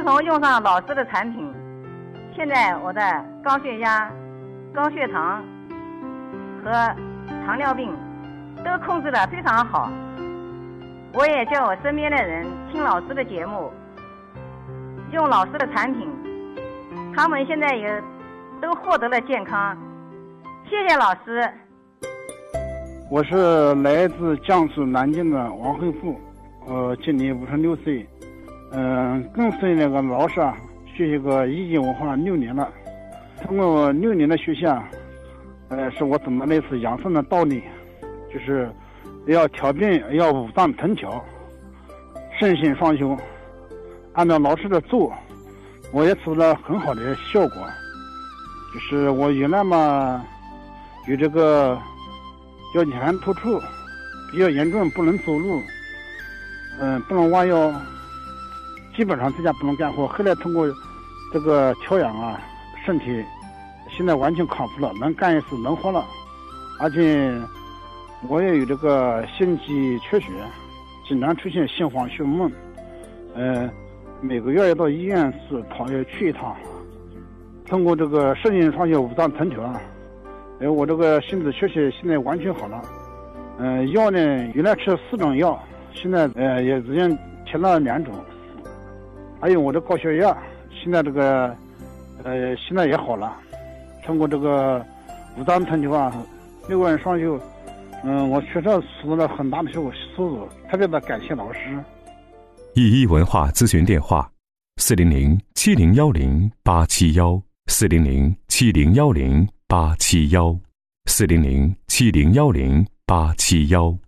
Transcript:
从用上老师的产品，现在我的高血压、高血糖和糖尿病都控制得非常好。我也叫我身边的人听老师的节目，用老师的产品，他们现在也都获得了健康。谢谢老师。 我是来自江苏南京的王慧富，今年56岁。跟随那个老师学习个一级文化6年了。通过6年的学习是我怎么类似养生的道理，就是要调病，要五脏腾调，肾心双修，按照老师的做，我也取得了很好的效果。就是我原来嘛有这个腰间突出比较严重，不能走路，不能弯腰，基本上在家不能干活。后来通过这个调养身体现在完全康复了，能干一次能活了。而且我也有这个心肌缺血，经常出现心慌胸闷，每个月要到医院去一趟。通过这个肾阴双修五脏腾调我这个心肌缺血现在完全好了。药呢原来吃4种药，现在也已经停了2种。还有我的高血压，现在这个现在也好了。通过这个五脏腾调6个人双修，我确实取得了很大的收入，特别的感谢老师。 一文化咨询电话：400-7010-871 400-7010-871 400-7010-871。